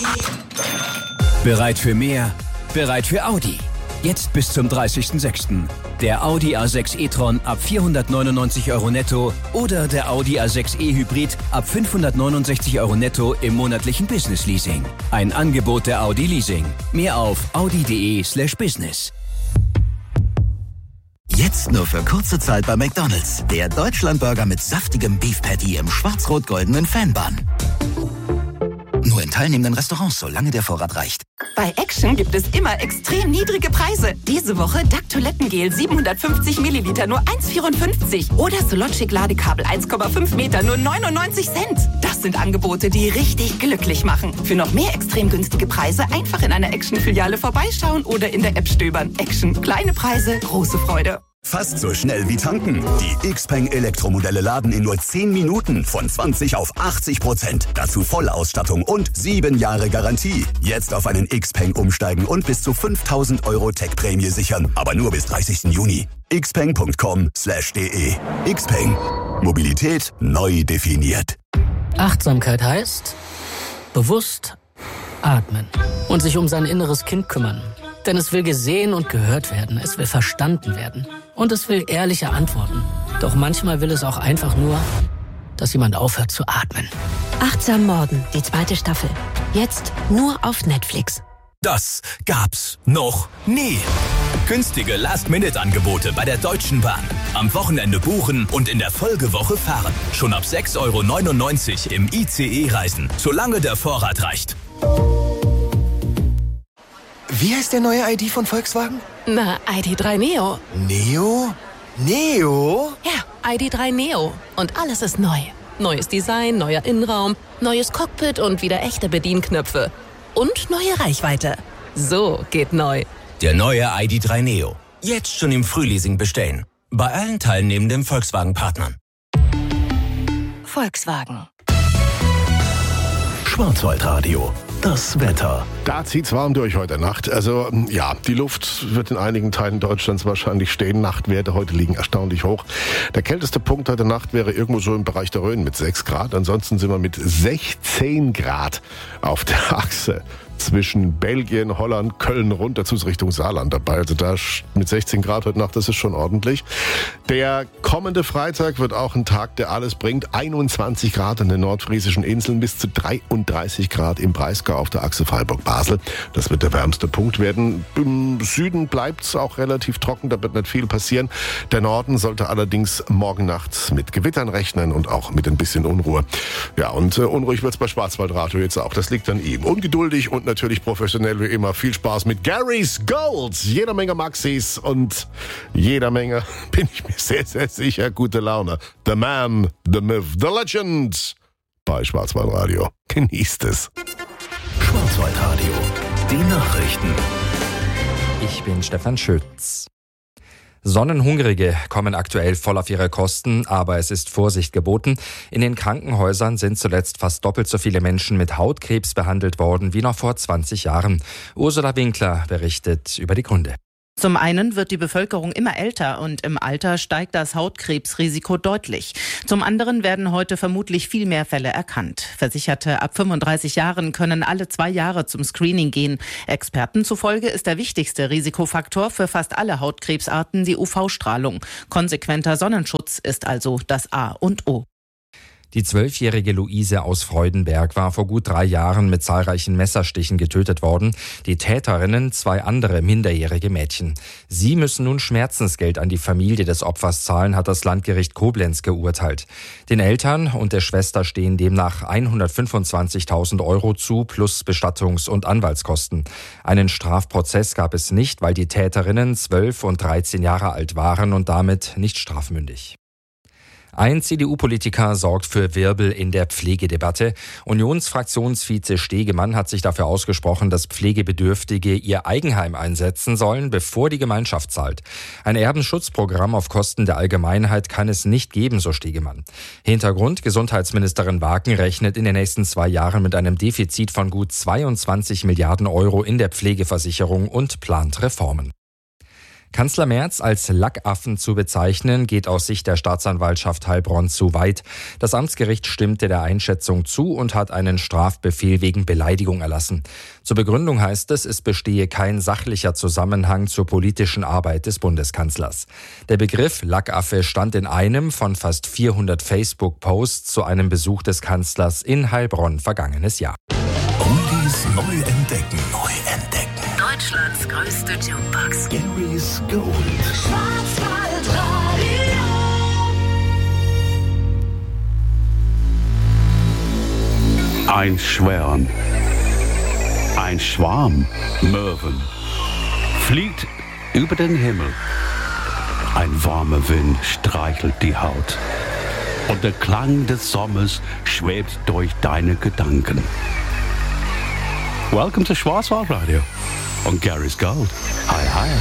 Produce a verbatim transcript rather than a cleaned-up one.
Bereit für mehr? Bereit für Audi? Jetzt bis zum dreißigsten sechsten Der Audi A sechs e-tron ab vierhundertneunundneunzig Euro netto oder der Audi A sechs e-Hybrid ab fünfhundertneunundsechzig Euro netto im monatlichen Business-Leasing. Ein Angebot der Audi Leasing. Mehr auf audi.de slash business. Jetzt nur für kurze Zeit bei McDonald's. Der Deutschlandburger mit saftigem Beef Patty im schwarz-rot-goldenen Fanbun. Nur in teilnehmenden Restaurants, solange der Vorrat reicht. Bei Action gibt es immer extrem niedrige Preise. Diese Woche D A C Toilettengel siebenhundertfünfzig Milliliter nur eins Komma vierundfünfzig. Oder Sologic Ladekabel eins Komma fünf Meter nur neunundneunzig Cent. Das sind Angebote, die richtig glücklich machen. Für noch mehr extrem günstige Preise einfach in einer Action-Filiale vorbeischauen oder in der App stöbern. Action. Kleine Preise, große Freude. Fast so schnell wie tanken. Die Xpeng Elektromodelle laden in nur zehn Minuten von zwanzig auf achtzig Prozent. Dazu Vollausstattung und sieben Jahre Garantie. Jetzt auf einen Xpeng umsteigen und bis zu fünftausend Euro Tech-Prämie sichern. Aber nur bis dreißigsten Juni. xpeng punkt com slash de. Xpeng. Mobilität neu definiert. Achtsamkeit heißt bewusst atmen und sich um sein inneres Kind kümmern. Denn es will gesehen und gehört werden, es will verstanden werden und es will ehrliche Antworten. Doch manchmal will es auch einfach nur, dass jemand aufhört zu atmen. Achtsam Morden, die zweite Staffel. Jetzt nur auf Netflix. Das gab's noch nie. Günstige Last-Minute-Angebote bei der Deutschen Bahn. Am Wochenende buchen und in der Folgewoche fahren. Schon ab sechs Euro neunundneunzig im I C E-Reisen, solange der Vorrat reicht. Wie heißt der neue I D von Volkswagen? Na, I D drei Neo. Neo? Neo? Ja, I D drei Neo. Und alles ist neu. Neues Design, neuer Innenraum, neues Cockpit und wieder echte Bedienknöpfe. Und neue Reichweite. So geht neu. Der neue I D drei Neo. Jetzt schon im Frühleasing bestellen. Bei allen teilnehmenden Volkswagen-Partnern. Volkswagen. Schwarzwaldradio. Das Wetter. Da zieht's warm durch heute Nacht. Also ja, die Luft wird in einigen Teilen Deutschlands wahrscheinlich stehen. Nachtwerte heute liegen erstaunlich hoch. Der kälteste Punkt heute Nacht wäre irgendwo so im Bereich der Rhön mit sechs Grad. Ansonsten sind wir mit sechzehn Grad auf der Achse zwischen Belgien, Holland, Köln runter zu Richtung Saarland dabei. Also da mit sechzehn Grad heute Nacht, das ist schon ordentlich. Der kommende Freitag wird auch ein Tag, der alles bringt. einundzwanzig Grad an den nordfriesischen Inseln, bis zu dreiunddreißig Grad im Breisgau auf der Achse Freiburg-Basel. Das wird der wärmste Punkt werden. Im Süden bleibt es auch relativ trocken, da wird nicht viel passieren. Der Norden sollte allerdings morgen Nacht mit Gewittern rechnen und auch mit ein bisschen Unruhe. Ja, und äh, unruhig wird es bei Schwarzwaldradio jetzt auch. Das liegt an ihm. Ungeduldig und natürlich professionell wie immer. Viel Spaß mit Gary's Gold. Jeder Menge Maxis und jeder Menge, bin ich mir sehr, sehr sicher, gute Laune. The Man, the Myth, the Legend bei Schwarzwaldradio. Genießt es. Schwarzwaldradio. Die Nachrichten. Ich bin Stefan Schütz. Sonnenhungrige kommen aktuell voll auf ihre Kosten, aber es ist Vorsicht geboten. In den Krankenhäusern sind zuletzt fast doppelt so viele Menschen mit Hautkrebs behandelt worden wie noch vor zwanzig Jahren. Ursula Winkler berichtet über die Gründe. Zum einen wird die Bevölkerung immer älter und im Alter steigt das Hautkrebsrisiko deutlich. Zum anderen werden heute vermutlich viel mehr Fälle erkannt. Versicherte ab fünfunddreißig Jahren können alle zwei Jahre zum Screening gehen. Experten zufolge ist der wichtigste Risikofaktor für fast alle Hautkrebsarten die U V-Strahlung. Konsequenter Sonnenschutz ist also das A und O. Die zwölfjährige Luise aus Freudenberg war vor gut drei Jahren mit zahlreichen Messerstichen getötet worden. Die Täterinnen zwei andere minderjährige Mädchen. Sie müssen nun Schmerzensgeld an die Familie des Opfers zahlen, hat das Landgericht Koblenz geurteilt. Den Eltern und der Schwester stehen demnach hundertfünfundzwanzigtausend Euro zu, plus Bestattungs- und Anwaltskosten. Einen Strafprozess gab es nicht, weil die Täterinnen zwölf und dreizehn Jahre alt waren und damit nicht strafmündig. Ein C D U-Politiker sorgt für Wirbel in der Pflegedebatte. Unionsfraktionsvize Stegemann hat sich dafür ausgesprochen, dass Pflegebedürftige ihr Eigenheim einsetzen sollen, bevor die Gemeinschaft zahlt. Ein Erbenschutzprogramm auf Kosten der Allgemeinheit kann es nicht geben, so Stegemann. Hintergrund: Gesundheitsministerin Waken rechnet in den nächsten zwei Jahren mit einem Defizit von gut zweiundzwanzig Milliarden Euro in der Pflegeversicherung und plant Reformen. Kanzler Merz als Lackaffen zu bezeichnen, geht aus Sicht der Staatsanwaltschaft Heilbronn zu weit. Das Amtsgericht stimmte der Einschätzung zu und hat einen Strafbefehl wegen Beleidigung erlassen. Zur Begründung heißt es, es bestehe kein sachlicher Zusammenhang zur politischen Arbeit des Bundeskanzlers. Der Begriff Lackaffe stand in einem von fast vierhundert Facebook-Posts zu einem Besuch des Kanzlers in Heilbronn vergangenes Jahr. Oldies neu entdecken. Neu entdecken. Deutschlands größte Jukebox. Gary's Gold. Ein Schwärm, ein Schwarm Möwen fliegt über den Himmel. Ein warmer Wind streichelt die Haut. Und der Klang des Sommers schwebt durch deine Gedanken. Welcome to Schwarzwaldradio on Gary's Gold. Hi, hi.